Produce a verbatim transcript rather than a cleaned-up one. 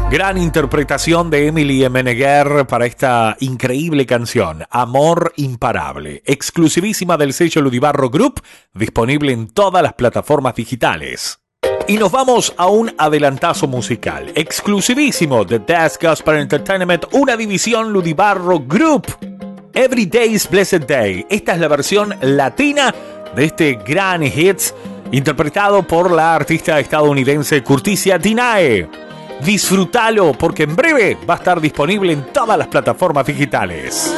Gran interpretación de Emily Menegher para esta increíble canción, Amor Imparable, exclusivísima del sello Ludibarro Group, disponible en todas las plataformas digitales. Y nos vamos a un adelantazo musical, exclusivísimo de Death Gospel Entertainment, una división Ludibarro Group. Every Day's Blessed Day. Esta es la versión latina de este gran hit, interpretado por la artista estadounidense Curtisia Dinae. Disfrútalo porque en breve va a estar disponible en todas las plataformas digitales.